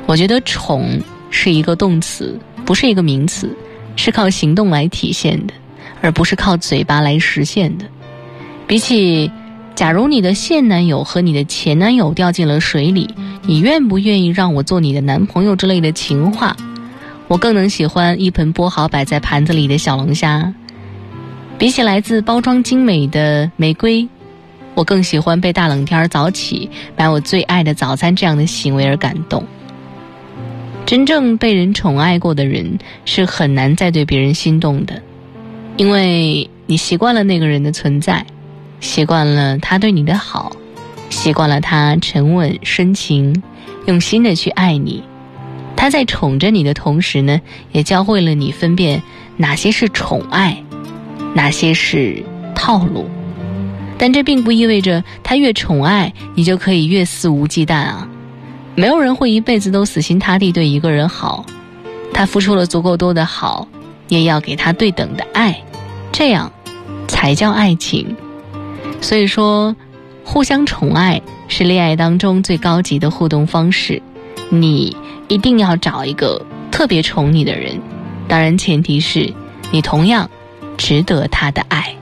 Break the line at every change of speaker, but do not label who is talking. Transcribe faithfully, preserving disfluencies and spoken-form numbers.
我觉得宠是一个动词，不是一个名词，是靠行动来体现的，而不是靠嘴巴来实现的。比起假如你的现男友和你的前男友掉进了水里，你愿不愿意让我做你的男朋友之类的情话，我更能喜欢一盆剥好摆在盘子里的小龙虾。比起来自包装精美的玫瑰，我更喜欢被大冷天早起买我最爱的早餐这样的行为而感动。真正被人宠爱过的人是很难再对别人心动的，因为你习惯了那个人的存在，习惯了他对你的好，习惯了他沉稳深情用心的去爱你。他在宠着你的同时呢，也教会了你分辨哪些是宠爱，哪些是套路。但这并不意味着他越宠爱你就可以越肆无忌惮啊。没有人会一辈子都死心塌地对一个人好，他付出了足够多的好，也要给他对等的爱，这样才叫爱情。所以说，互相宠爱是恋爱当中最高级的互动方式。你一定要找一个特别宠你的人，当然前提是你同样值得他的爱。